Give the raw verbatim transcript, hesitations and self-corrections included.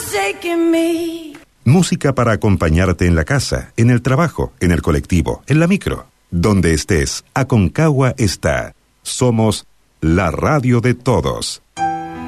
forsaken me. Música para acompañarte en la casa, en el trabajo, en el colectivo, en la micro. Donde estés, Aconcagua está. Somos la radio de todos.